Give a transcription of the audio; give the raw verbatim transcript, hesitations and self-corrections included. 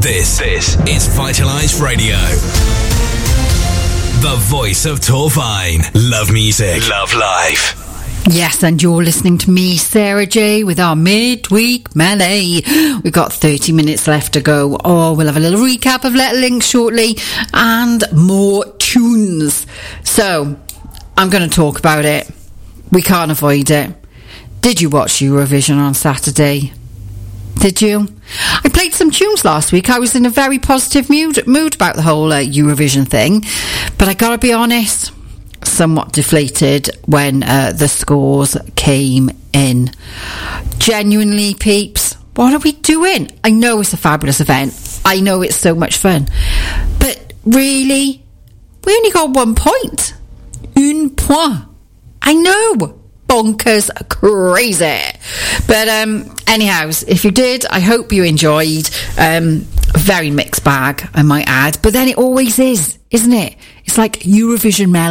This, this is Vitalize Radio. The voice of Torfine. Love music. Love life. Yes, and you're listening to me, Sarah J, with our midweek melee. We've got thirty minutes left to go. Oh, we'll have a little recap of Letter Links shortly and more tunes. So, I'm going to talk about it. We can't avoid it. Did you watch Eurovision on Saturday? Did you? I played some tunes last week. I was in a very positive mood, mood about the whole uh, Eurovision thing. But I gotta be honest, somewhat deflated when uh, the scores came in. Genuinely, peeps, what are we doing? I know it's a fabulous event. I know it's so much fun. But really, we only got one point. Un point. I know. Bonkers crazy. But um anyhow, if you did, I hope you enjoyed. Um very mixed bag, I might add, but then it always is, isn't it? It's like Eurovision Melody.